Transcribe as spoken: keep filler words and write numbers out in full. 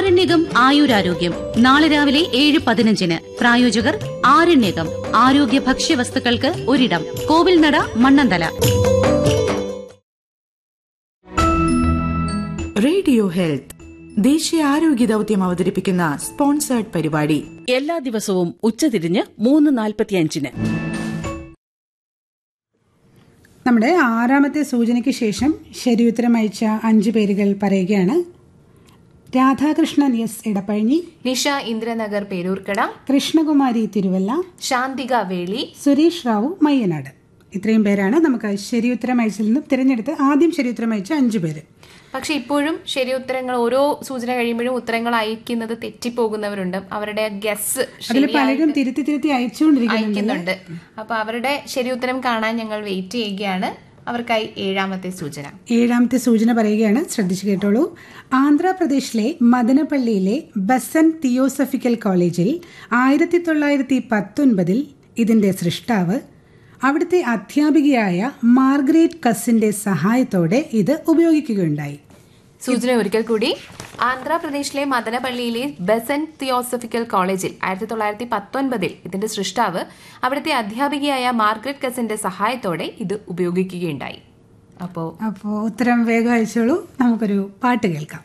ആരണ്യകം ആയുരാരോഗ്യം നാളെ രാവിലെ ഏഴ് പതിനഞ്ചിന്. പ്രായോജകർ ആരണ്യകം ആരോഗ്യ ഭക്ഷ്യവസ്തുക്കൾക്ക് ഒരിടം, കോവിൽനട, മണ്ണന്തല. റേഡിയോ ഹെൽത്ത് ദേശീയ ആരോഗ്യ ദൌത്യം അവതരിപ്പിക്കുന്ന സ്പോൺസേർഡ് പരിപാടി എല്ലാ ദിവസവും ഉച്ചതിരിഞ്ഞ് മൂന്ന് നാൽപ്പത്തിയഞ്ചിന്. നമ്മുടെ ആറാമത്തെ സൂചനയ്ക്ക് ശേഷം ശരിയുത്തരം അയച്ച അഞ്ചു പേരുകൾ പറയുകയാണ്. രാധാകൃഷ്ണൻ എസ് ഇടപ്പഴിഞ്ഞി, നിഷ ഇന്ദ്രനഗർ പേരൂർക്കട, കൃഷ്ണകുമാരി തിരുവല്ല, ശാന്തിക വേളി, സുരേഷ് റാവു മയ്യനാട്. ഇത്രയും പേരാണ് നമുക്ക് ശരിയുത്തരം അയച്ചതിൽ നിന്നും തിരഞ്ഞെടുത്ത് ആദ്യം ശരിയുത്തരം അയച്ച അഞ്ചു പേര്. പക്ഷെ ഇപ്പോഴും ശരി ഉത്തരങ്ങൾ ഓരോ സൂചന കഴിയുമ്പോഴും ഉത്തരങ്ങൾ അയക്കുന്നത് തെറ്റിപ്പോകുന്നവരുണ്ട്. അവരുടെ ഗസ് അതിൽ പലരും തിരുത്തി തിരുത്തി അയച്ചുകൊണ്ടിരിക്കുന്നുണ്ട്. അപ്പൊ അവരുടെ ശരി ഉത്തരം കാണാൻ ഞങ്ങൾ വെയിറ്റ് ചെയ്യുകയാണ്. അവർക്കായി ഏഴാമത്തെ സൂചന ഏഴാമത്തെ സൂചന പറയുകയാണ്, ശ്രദ്ധിച്ചു കേട്ടോളൂ. ആന്ധ്രാപ്രദേശിലെ മദനപ്പള്ളിയിലെ ബസന്റ് തിയോസഫിക്കൽ കോളേജിൽ ആയിരത്തി തൊള്ളായിരത്തി പത്തൊൻപതിൽ ഇതിന്റെ സൃഷ്ടാവ് അവിടുത്തെ അധ്യാപികയായ മാർഗ്രറ്റ് കസിന്റെ സഹായത്തോടെ ഇത് ഉപയോഗിക്കുകയുണ്ടായി. സൂചന ഒരിക്കൽ കൂടി. ആന്ധ്രാപ്രദേശിലെ മദനപ്പള്ളിയിലെ ബസന്റ് തിയോസഫിക്കൽ കോളേജിൽ ആയിരത്തി തൊള്ളായിരത്തി പത്തൊൻപതിൽ ഇതിന്റെ സൃഷ്ടാവ് അവിടുത്തെ അധ്യാപികയായ മാർഗ്രറ്റ് കസിന്റെ സഹായത്തോടെ ഇത് ഉപയോഗിക്കുകയുണ്ടായി. അപ്പോ അപ്പോ ഉത്തരം വേഗം അയച്ചോളൂ. നമുക്കൊരു പാട്ട് കേൾക്കാം.